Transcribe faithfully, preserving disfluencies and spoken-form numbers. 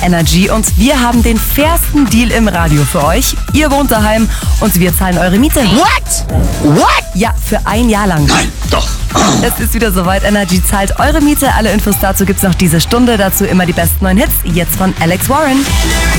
Energy und wir haben den fairsten Deal im Radio für euch. Ihr wohnt daheim und wir zahlen eure Miete. What? What? Ja, für ein Jahr lang. Nein, doch. Es ist wieder soweit. Energy zahlt eure Miete. Alle Infos dazu gibt's noch diese Stunde. Dazu immer die besten neuen Hits. Jetzt von Alex Warren.